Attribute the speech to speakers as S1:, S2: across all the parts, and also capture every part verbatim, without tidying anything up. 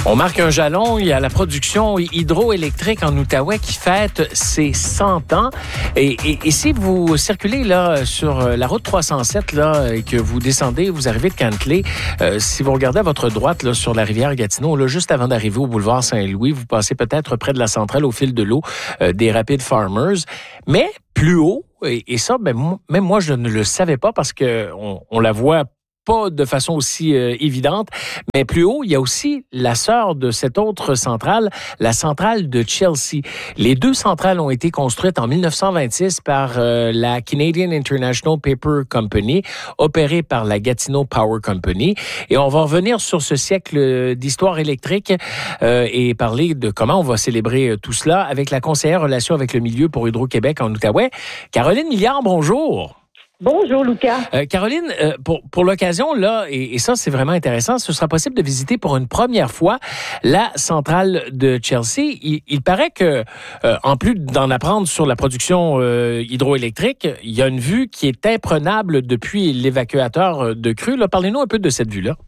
S1: On marque un jalon, il y a la production hydroélectrique en Outaouais qui fête ses cent ans. Et, et, et si vous circulez là sur la route trois cent sept là, et que vous descendez, vous arrivez de Cantley, euh, si vous regardez à votre droite là, sur la rivière Gatineau, là, juste avant d'arriver au boulevard Saint-Louis, vous passez peut-être près de la centrale au fil de l'eau euh, des Rapides Farmers. Mais plus haut, et, et ça, ben, même moi, je ne le savais pas parce que on, on la voit pas de façon aussi euh, évidente, mais plus haut, il y a aussi la sœur de cette autre centrale, la centrale de Chelsea. Les deux centrales ont été construites en dix-neuf cent vingt-six par euh, la Canadian International Paper Company, opérée par la Gatineau Power Company. Et on va revenir sur ce siècle d'histoire électrique euh, et parler de comment on va célébrer tout cela avec la conseillère relations avec le milieu pour Hydro-Québec en Outaouais, Caroline Milliard. Bonjour.
S2: Bonjour, Lucas.
S1: Euh, Caroline, euh, pour, pour l'occasion, là, et, et ça, c'est vraiment intéressant, ce sera possible de visiter pour une première fois la centrale de Chelsea. Il, il paraît que, euh, en plus d'en apprendre sur la production euh, hydroélectrique, il y a une vue qui est imprenable depuis l'évacuateur de crue. Là, parlez-nous un peu de cette vue-là.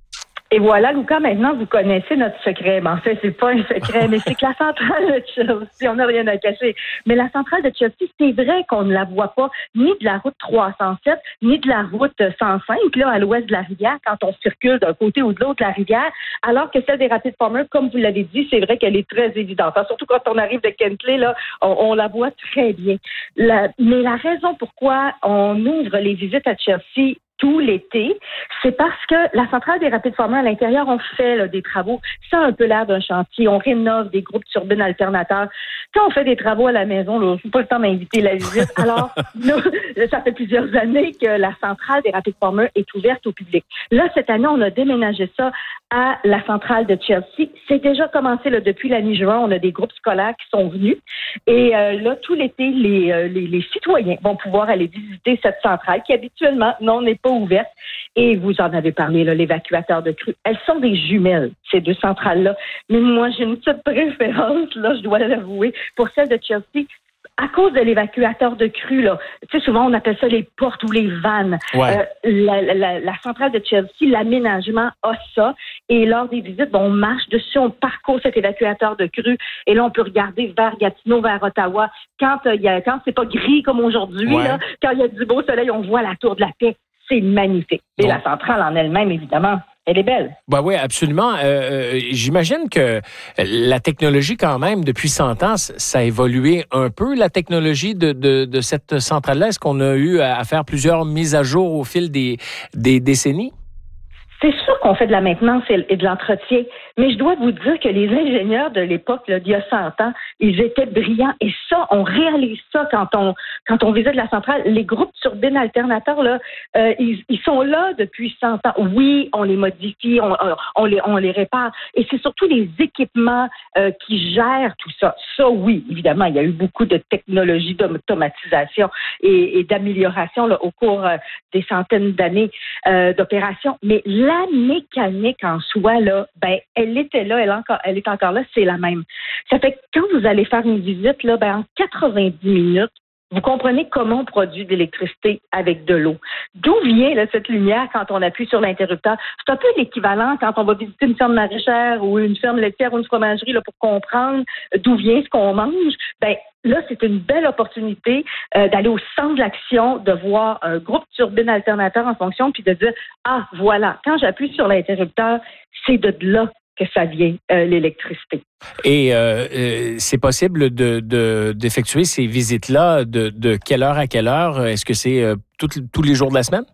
S2: Et voilà, Lucas, maintenant, vous connaissez notre secret. Mais en fait, c'est pas un secret, mais c'est que la centrale de Chelsea, on n'a rien à cacher. Mais la centrale de Chelsea, c'est vrai qu'on ne la voit pas ni de la route trois cent sept, ni de la route cent cinq, là, à l'ouest de la rivière, quand on circule d'un côté ou de l'autre de la rivière, alors que celle des Rapides Farmers, comme vous l'avez dit, c'est vrai qu'elle est très évidente. Enfin, surtout quand on arrive de Cantley, là, on, on la voit très bien. La, mais la raison pourquoi on ouvre les visites à Chelsea tout l'été, c'est parce que la centrale des Rapides Farmers à l'intérieur, on fait là, des travaux. Ça a un peu l'air d'un chantier. On rénove des groupes turbines alternateurs. Quand on fait des travaux à la maison, là, je n'ai pas le temps d'inviter la visite. Alors, nous, ça fait plusieurs années que la centrale des Rapides Farmers est ouverte au public. Là, cette année, on a déménagé ça à la centrale de Chelsea. C'est déjà commencé là, depuis la mi-juin. On a des groupes scolaires qui sont venus. Et euh, là, tout l'été, les, euh, les, les citoyens vont pouvoir aller visiter cette centrale qui, habituellement, non, n'est pas ouverte. Et vous en avez parlé, là, l'évacuateur de crue. Elles sont des jumelles, ces deux centrales-là. Mais moi, j'ai une petite préférence, là, je dois l'avouer, pour celle de Chelsea. À cause de l'évacuateur de crue, là, tu sais, souvent on appelle ça les portes ou les vannes.
S1: Ouais.
S2: Euh, la, la, la centrale de Chelsea, l'aménagement a ça. Et lors des visites, bon, on marche dessus, on parcourt cet évacuateur de crue. Et là, on peut regarder vers Gatineau, vers Ottawa. Quand euh, y a, quand c'est pas gris comme aujourd'hui,
S1: ouais.
S2: là, quand il y a du beau soleil, on voit la tour de la paix. C'est magnifique. Et bon. La centrale en elle-même, évidemment, elle est belle.
S1: Ben oui, absolument. Euh, j'imagine que la technologie, quand même, depuis cent ans, ça a évolué un peu, la technologie de, de, de cette centrale-là. Est-ce qu'on a eu à faire plusieurs mises à jour au fil des, des décennies?
S2: C'est sûr qu'on fait de la maintenance et de l'entretien, mais je dois vous dire que les ingénieurs de l'époque, là, d'il y a cent ans, ils étaient brillants. Et ça, on réalise ça quand on quand on visite la centrale. Les groupes turbines alternateurs, là, euh, ils, ils sont là depuis cent ans. Oui, on les modifie, on, on, les, on les répare. Et c'est surtout les équipements euh, qui gèrent tout ça. Ça, oui, évidemment, il y a eu beaucoup de technologies d'automatisation et, et d'amélioration là, au cours euh, des centaines d'années euh, d'opération. Mais la mécanique en soi, là, ben, elle était là, elle, encore, elle est encore là, c'est la même. Ça fait que quand vous allez faire une visite, là, ben, en quatre-vingt-dix minutes, vous comprenez comment on produit de l'électricité avec de l'eau. D'où vient là, cette lumière quand on appuie sur l'interrupteur? C'est un peu l'équivalent quand on va visiter une ferme maraîchère ou une ferme laitière ou une fromagerie là, pour comprendre d'où vient ce qu'on mange. Ben, là, c'est une belle opportunité euh, d'aller au centre de l'action, de voir un groupe turbine alternateur en fonction, puis de dire, ah, voilà, quand j'appuie sur l'interrupteur, c'est de là que ça vient, euh, l'électricité.
S1: Et euh, euh, c'est possible de, de, d'effectuer ces visites-là de, de quelle heure à quelle heure? Est-ce que c'est euh, tout, tous les jours de la semaine?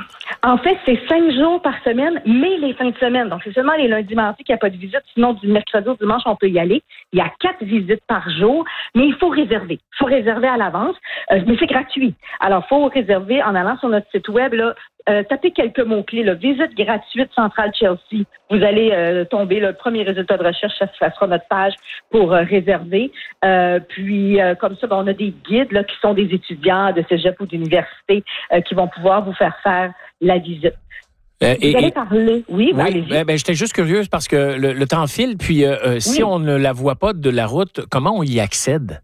S2: En fait, c'est cinq jours par semaine, mais les fins de semaine. Donc, c'est seulement les lundis, mardis qu'il n'y a pas de visite. Sinon, du mercredi au dimanche, on peut y aller. Il y a quatre visites par jour, mais il faut réserver. Il faut réserver à l'avance, euh, mais c'est gratuit. Alors, il faut réserver en allant sur notre site web, là, euh, tapez quelques mots-clés, là, visite gratuite Centrale Chelsea. Vous allez euh, tomber, là, le premier résultat de recherche, ça, ça sera notre page pour euh, réserver. Euh, puis, euh, comme ça, ben, on a des guides là, qui sont des étudiants de cégep ou d'université euh, qui vont pouvoir vous faire faire la visite.
S1: Euh,
S2: Vous
S1: et,
S2: allez
S1: et,
S2: parler. Oui,
S1: oui,
S2: allez-y.
S1: Ben, ben, j'étais juste curieuse parce que le, le temps file, puis euh, oui. Si on ne la voit pas de la route, comment on y accède?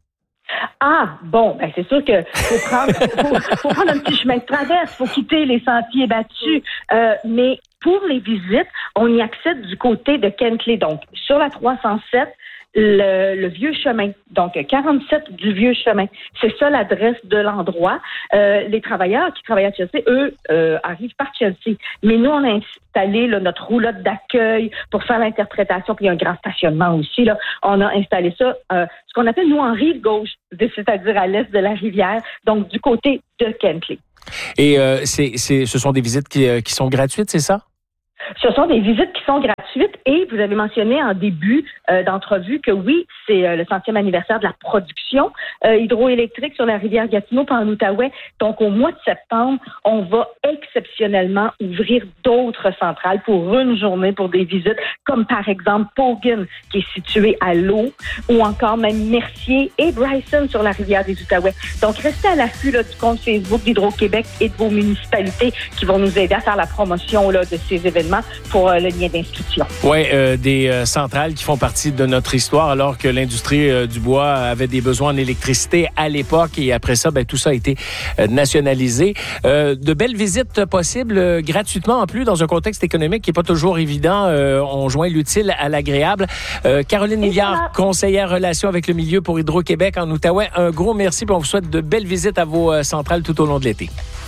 S2: Ah, bon, ben c'est sûr que faut prendre, faut, faut prendre un petit chemin de traverse, faut quitter les sentiers battus, euh, mais pour les visites, on y accède du côté de Kentley. Donc, sur la trois cent sept, Le, le vieux chemin, donc quarante-sept du vieux chemin. C'est ça l'adresse de l'endroit. Euh, les travailleurs qui travaillent à Chelsea, eux, euh, arrivent par Chelsea. Mais nous, on a installé là, notre roulotte d'accueil pour faire l'interprétation, puis il y a un grand stationnement aussi. Là. On a installé ça, euh, ce qu'on appelle, nous, en rive gauche, c'est-à-dire à l'est de la rivière, donc du côté de Kentley.
S1: Et euh, c'est, c'est, ce sont des visites qui, euh, qui sont gratuites, c'est ça?
S2: Ce sont des visites qui sont gratuites et vous avez mentionné en début euh, d'entrevue que oui, c'est euh, le centième anniversaire de la production euh, hydroélectrique sur la rivière Gatineau par en Outaouais. Donc, au mois de septembre, on va exceptionnellement ouvrir d'autres centrales pour une journée pour des visites, comme par exemple Pogan, qui est situé à l'eau, ou encore même Mercier et Bryson sur la rivière des Outaouais. Donc, restez à l'affût là, du compte Facebook d'Hydro-Québec et de vos municipalités qui vont nous aider à faire la promotion là, de ces événements pour euh, le lien d'inscription.
S1: Oui, euh, des euh, centrales qui font partie de notre histoire, alors que l'industrie euh, du bois avait des besoins en électricité à l'époque et après ça, ben, tout ça a été euh, nationalisé. Euh, de belles visites possibles euh, gratuitement en plus dans un contexte économique qui n'est pas toujours évident. Euh, on joint l'utile à l'agréable. Euh, Caroline Milliard, voilà. Conseillère relations avec le milieu pour Hydro-Québec en Outaouais, un gros merci et on vous souhaite de belles visites à vos euh, centrales tout au long de l'été.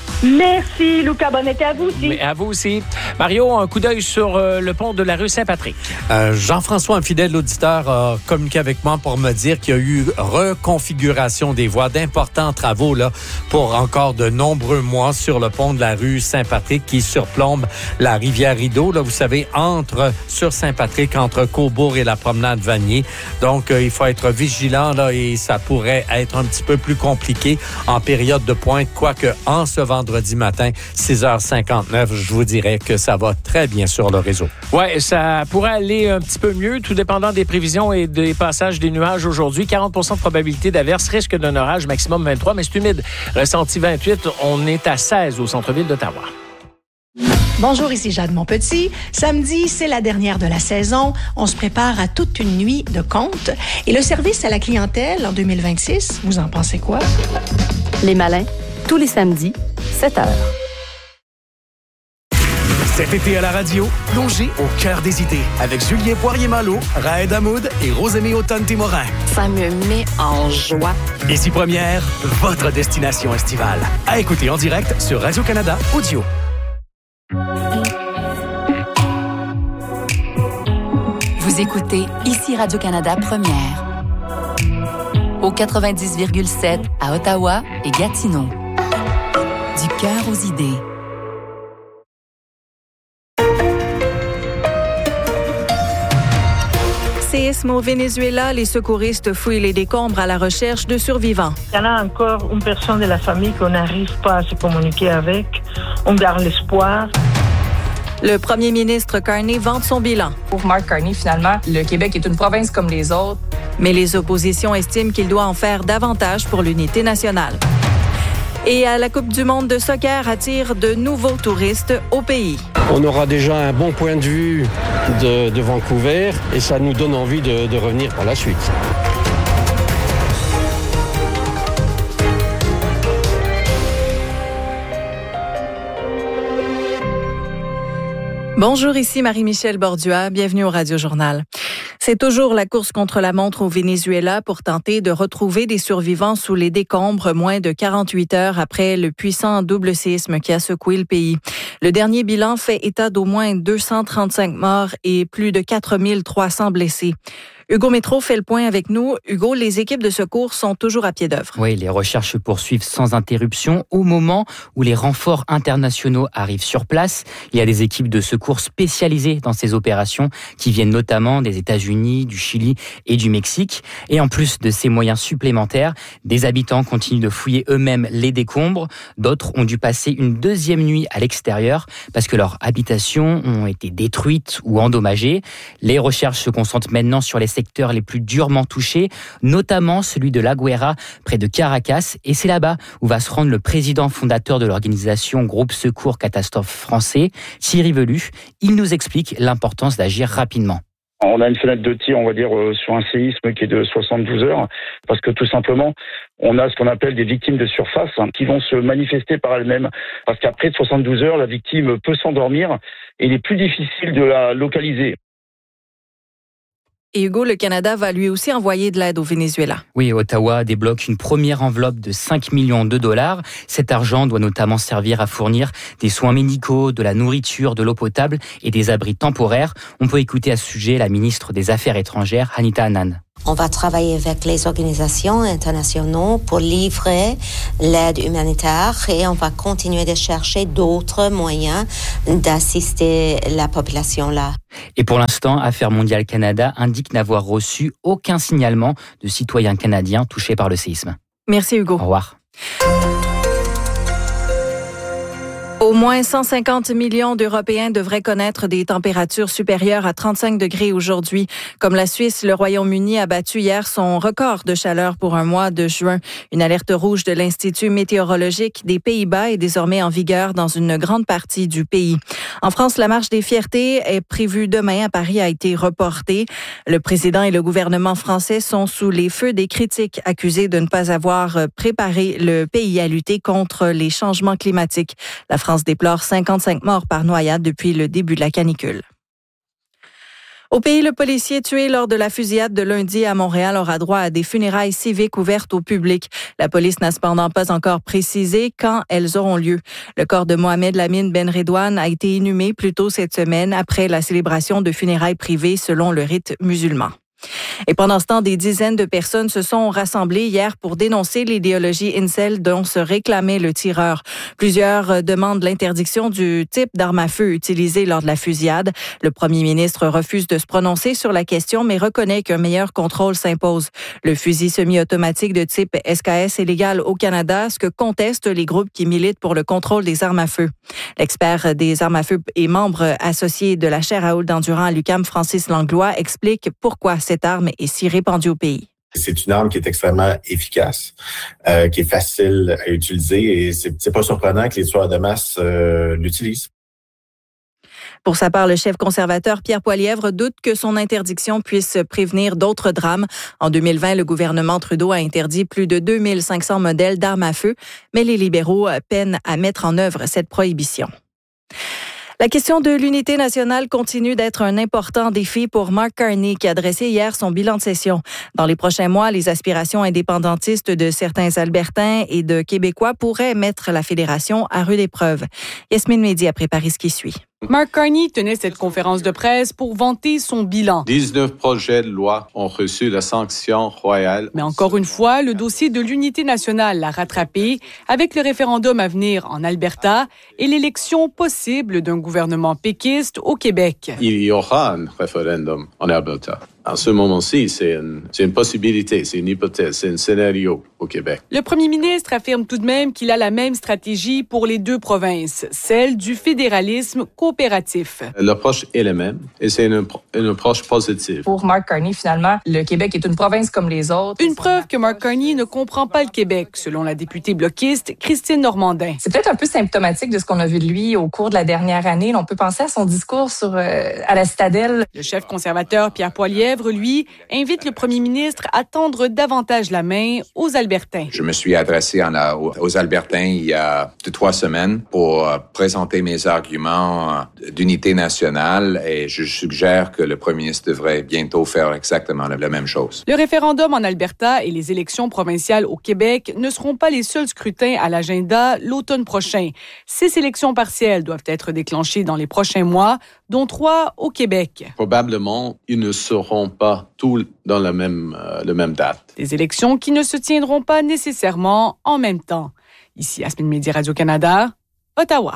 S2: Merci, Lucas. Bon été à vous aussi.
S1: Mais à vous aussi. Mario, un coup d'œil sur euh, le pont de la rue Saint-Patrick.
S3: Euh, Jean-François, un fidèle auditeur, a communiqué avec moi pour me dire qu'il y a eu reconfiguration des voies, d'importants travaux là, pour encore de nombreux mois sur le pont de la rue Saint-Patrick qui surplombe la rivière Rideau. Là, vous savez, entre sur Saint-Patrick, entre Cobourg et la promenade Vanier. Donc, euh, il faut être vigilant là, et ça pourrait être un petit peu plus compliqué en période de pointe, quoique en ce vendredi matin, six heures cinquante-neuf, je vous dirais que ça va très bien sur le réseau.
S1: Oui, ça pourrait aller un petit peu mieux, tout dépendant des prévisions et des passages des nuages aujourd'hui. quarante pour cent de probabilité d'averse, risque d'un orage, maximum vingt-trois, mais c'est humide. Ressenti vingt-huit, on est à seize au centre-ville d'Ottawa.
S4: Bonjour, ici Jade Montpetit. Samedi, c'est la dernière de la saison. On se prépare à toute une nuit de contes. Et le service à la clientèle en deux mille vingt-six, vous en pensez quoi?
S5: Les Malins, tous les samedis, sept heures.
S6: Cet été à la radio, plongez au cœur des idées avec Julien Poirier-Malo, Raed Hamoud et Rosemée Automne-Témorin.
S5: Ça me met en joie.
S6: Ici Première, votre destination estivale. À écouter en direct sur Radio-Canada Audio.
S7: Vous écoutez Ici Radio-Canada Première. Au quatre-vingt-dix virgule sept à Ottawa et Gatineau. Du cœur aux idées.
S8: Séisme au Venezuela, les secouristes fouillent les décombres à la recherche de survivants.
S9: Il y en a encore une personne de la famille qu'on n'arrive pas à se communiquer avec. On garde l'espoir.
S8: Le premier ministre Carney vante son bilan.
S10: Pour Mark Carney, finalement, le Québec est une province comme les autres.
S8: Mais les oppositions estiment qu'il doit en faire davantage pour l'unité nationale. Et à la Coupe du monde de soccer attire de nouveaux touristes au pays.
S11: On aura déjà un bon point de vue de, de Vancouver et ça nous donne envie de, de revenir par la suite.
S8: Bonjour, ici Marie-Michel Bordua. Bienvenue au Radio-Journal. C'est toujours la course contre la montre au Venezuela pour tenter de retrouver des survivants sous les décombres moins de quarante-huit heures après le puissant double séisme qui a secoué le pays. Le dernier bilan fait état d'au moins deux cent trente-cinq morts et plus de quatre mille trois cents blessés. Hugo Métro fait le point avec nous. Hugo, les équipes de secours sont toujours à pied d'œuvre.
S12: Oui, les recherches se poursuivent sans interruption au moment où les renforts internationaux arrivent sur place. Il y a des équipes de secours spécialisées dans ces opérations qui viennent notamment des États-Unis, du Chili et du Mexique. Et en plus de ces moyens supplémentaires, des habitants continuent de fouiller eux-mêmes les décombres. D'autres ont dû passer une deuxième nuit à l'extérieur parce que leurs habitations ont été détruites ou endommagées. Les recherches se concentrent maintenant sur les secteurs les plus durement touchés, notamment celui de La Guaira, près de Caracas. Et c'est là-bas où va se rendre le président fondateur de l'organisation Groupe Secours Catastrophe français, Thierry Velu. Il nous explique l'importance d'agir rapidement.
S13: On a une fenêtre de tir, on va dire, sur un séisme qui est de soixante-douze heures, parce que tout simplement, on a ce qu'on appelle des victimes de surface hein, qui vont se manifester par elles-mêmes. Parce qu'après soixante-douze heures, la victime peut s'endormir et il est plus difficile de la localiser.
S8: Et Hugo, le Canada va lui aussi envoyer de l'aide au Venezuela.
S12: Oui, Ottawa débloque une première enveloppe de cinq millions de dollars. Cet argent doit notamment servir à fournir des soins médicaux, de la nourriture, de l'eau potable et des abris temporaires. On peut écouter à ce sujet la ministre des Affaires étrangères, Anita Anand.
S14: On va travailler avec les organisations internationales pour livrer l'aide humanitaire et on va continuer de chercher d'autres moyens d'assister la population là.
S12: Et pour l'instant, Affaires mondiales Canada indique n'avoir reçu aucun signalement de citoyens canadiens touchés par le séisme.
S8: Merci Hugo.
S12: Au revoir.
S8: Au moins cent cinquante millions d'Européens devraient connaître des températures supérieures à trente-cinq degrés aujourd'hui. Comme la Suisse, le Royaume-Uni a battu hier son record de chaleur pour un mois de juin. Une alerte rouge de l'Institut météorologique des Pays-Bas est désormais en vigueur dans une grande partie du pays. En France, la marche des fiertés est prévue demain à Paris a été reportée. Le président et le gouvernement français sont sous les feux des critiques, accusés de ne pas avoir préparé le pays à lutter contre les changements climatiques. La France déplore cinquante-cinq morts par noyade depuis le début de la canicule. Au pays, le policier tué lors de la fusillade de lundi à Montréal aura droit à des funérailles civiques ouvertes au public. La police n'a cependant pas encore précisé quand elles auront lieu. Le corps de Mohamed Lamine Ben Redouane a été inhumé plus tôt cette semaine après la célébration de funérailles privées selon le rite musulman. Et pendant ce temps, des dizaines de personnes se sont rassemblées hier pour dénoncer l'idéologie incel dont se réclamait le tireur. Plusieurs demandent l'interdiction du type d'arme à feu utilisé lors de la fusillade. Le premier ministre refuse de se prononcer sur la question, mais reconnaît qu'un meilleur contrôle s'impose. Le fusil semi-automatique de type S K S est légal au Canada, ce que contestent les groupes qui militent pour le contrôle des armes à feu. L'expert des armes à feu et membre associé de la chaire à haute d'endurance à l'U Q A M, Francis Langlois, explique pourquoi cette arme est si répandue au pays.
S15: C'est une arme qui est extrêmement efficace, euh, qui est facile à utiliser et c'est, c'est pas surprenant que les tueurs de masse euh, l'utilisent.
S8: Pour sa part, le chef conservateur Pierre Poilievre doute que son interdiction puisse prévenir d'autres drames. En deux mille vingt, le gouvernement Trudeau a interdit plus de deux mille cinq cents modèles d'armes à feu, mais les libéraux peinent à mettre en œuvre cette prohibition. La question de l'unité nationale continue d'être un important défi pour Mark Carney, qui a dressé hier son bilan de session. Dans les prochains mois, les aspirations indépendantistes de certains Albertains et de Québécois pourraient mettre la fédération à rude épreuve. Yasmine Mehdi a préparé ce qui suit.
S16: Mark Carney tenait cette conférence de presse pour vanter son bilan.
S17: dix-neuf projets de loi ont reçu la sanction royale.
S16: Mais encore une fois, le dossier de l'unité nationale l'a rattrapé avec le référendum à venir en Alberta et l'élection possible d'un gouvernement péquiste au Québec.
S17: Il y aura un référendum en Alberta. En ce moment-ci, c'est une, c'est une possibilité, c'est une hypothèse, c'est un scénario au Québec.
S16: Le premier ministre affirme tout de même qu'il a la même stratégie pour les deux provinces, celle du fédéralisme coopératif.
S17: L'approche est la même et c'est une, une approche positive.
S10: Pour Mark Carney, finalement, le Québec est une province comme les autres.
S16: Une preuve que Mark Carney ne comprend pas le Québec, selon la députée bloquiste Christine Normandin.
S10: C'est peut-être un peu symptomatique de ce qu'on a vu de lui au cours de la dernière année. On peut penser à son discours sur, euh, à la Citadelle.
S16: Le chef conservateur Pierre Poilievre, lui, invite le premier ministre à tendre davantage la main aux Albertains.
S18: Je me suis adressé en, aux Albertains il y a deux, trois semaines pour présenter mes arguments d'unité nationale et je suggère que le premier ministre devrait bientôt faire exactement la, la même chose.
S16: Le référendum en Alberta et les élections provinciales au Québec ne seront pas les seuls scrutins à l'agenda l'automne prochain. Six élections partielles doivent être déclenchées dans les prochains mois, dont trois au Québec.
S17: Probablement, ils ne seront pas tous dans la même, euh, la même date.
S16: Des élections qui ne se tiendront pas nécessairement en même temps. Ici, Yasmine Mehdi, Radio-Canada, Ottawa.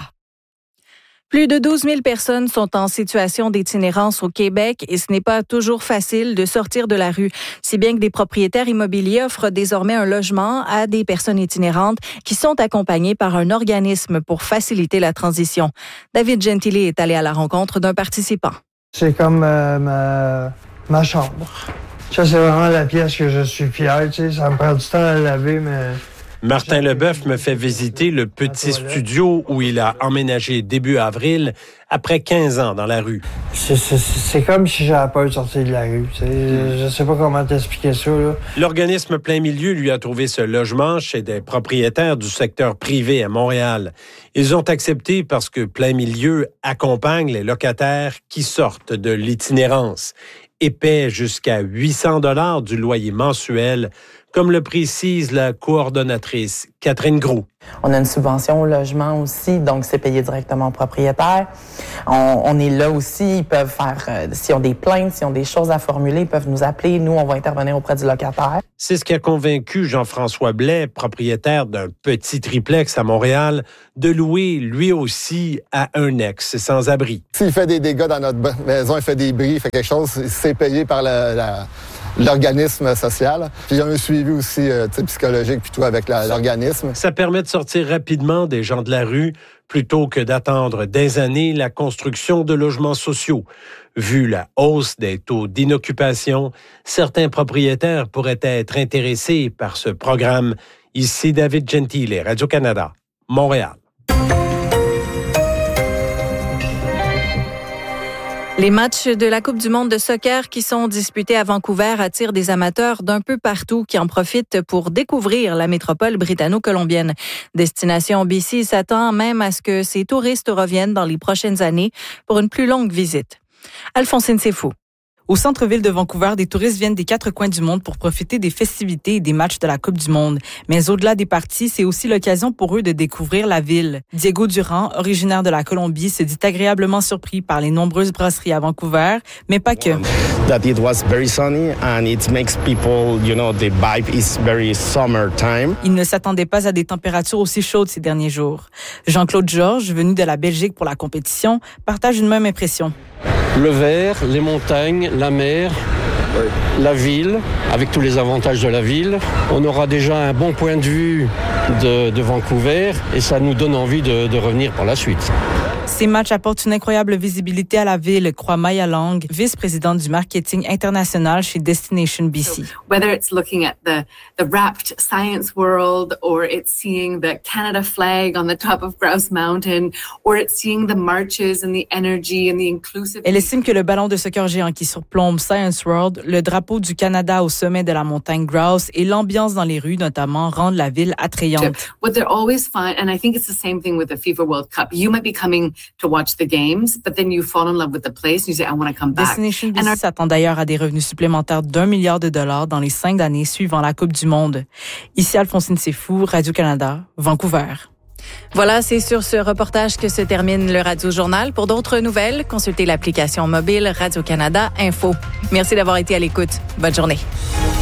S16: Plus de douze mille personnes sont en situation d'itinérance au Québec et ce n'est pas toujours facile de sortir de la rue, si bien que des propriétaires immobiliers offrent désormais un logement à des personnes itinérantes qui sont accompagnées par un organisme pour faciliter la transition. David Gentili est allé à la rencontre d'un participant.
S19: C'est comme euh, ma, ma chambre. Ça, c'est vraiment la pièce que je suis fier. Tu sais, ça me prend du temps à laver, mais
S20: Martin Leboeuf me fait visiter le petit studio où il a emménagé début avril, après quinze ans dans la rue.
S19: C'est, c'est, c'est comme si j'avais pas sorti de la rue. C'est, je sais pas comment t'expliquer ça, là.
S20: L'organisme Plein Milieu lui a trouvé ce logement chez des propriétaires du secteur privé à Montréal. Ils ont accepté parce que Plein Milieu accompagne les locataires qui sortent de l'itinérance et paie jusqu'à huit cents dollars du loyer mensuel, comme le précise la coordonnatrice Catherine Groux.
S21: On a une subvention au logement aussi, donc c'est payé directement aux propriétaires. On, on est là aussi, ils peuvent faire, euh, s'ils ont des plaintes, s'ils ont des choses à formuler, ils peuvent nous appeler. Nous, on va intervenir auprès du locataire.
S20: C'est ce qui a convaincu Jean-François Blais, propriétaire d'un petit triplex à Montréal, de louer lui aussi à un ex sans-abri.
S22: S'il fait des dégâts dans notre maison, il fait des bris, il fait quelque chose, c'est payé par la... la... l'organisme social. Puis il y a un suivi aussi euh, psychologique puis tout avec la, l'organisme.
S20: Ça permet de sortir rapidement des gens de la rue plutôt que d'attendre des années la construction de logements sociaux. Vu la hausse des taux d'inoccupation, certains propriétaires pourraient être intéressés par ce programme. Ici David Gentile, Radio-Canada, Montréal.
S8: Les matchs de la Coupe du monde de soccer qui sont disputés à Vancouver attirent des amateurs d'un peu partout qui en profitent pour découvrir la métropole britanno-colombienne. Destination B C s'attend même à ce que ces touristes reviennent dans les prochaines années pour une plus longue visite. Alphonsine Sefou.
S23: Au centre-ville de Vancouver, des touristes viennent des quatre coins du monde pour profiter des festivités et des matchs de la Coupe du monde. Mais au-delà des parties, c'est aussi l'occasion pour eux de découvrir la ville. Diego Durand, originaire de la Colombie, se dit agréablement surpris par les nombreuses brasseries à Vancouver, mais pas que.
S24: That it was very sunny and it makes people, you know, the vibe is very summertime.
S23: Il ne s'attendait pas à des températures aussi chaudes ces derniers jours. Jean-Claude Georges, venu de la Belgique pour la compétition, partage une même impression.
S11: Le vert, les montagnes, la mer, la ville, avec tous les avantages de la ville. On aura déjà un bon point de vue de, de Vancouver et ça nous donne envie de, de revenir par la suite.
S23: Ces matchs apportent une incroyable visibilité à la ville, croit Maya Lang, vice-présidente du marketing international chez Destination B C.
S25: So, whether it's looking at the, the wrapped science world, or it's seeing the Canada flag on the top of Grouse Mountain, or it's seeing the marches and the energy and the inclusive...
S23: Elle estime que le ballon de soccer géant qui surplombe Science World, le drapeau du Canada au sommet de la montagne Grouse et l'ambiance dans les rues notamment rendent la ville attrayante.
S25: What they're always find, and I think it's the same thing with the FIFA World Cup. You might be coming to watch the games, but then you fall in love with the place and you say, I want to come back.
S23: Destination B C our... s'attend d'ailleurs à des revenus supplémentaires d'un milliard de dollars dans les cinq années suivant la Coupe du monde. Ici Alphonsine Sefou, Radio-Canada, Vancouver.
S8: Voilà, c'est sur ce reportage que se termine le Radio-Journal. Pour d'autres nouvelles, consultez l'application mobile Radio-Canada Info. Merci d'avoir été à l'écoute. Bonne journée.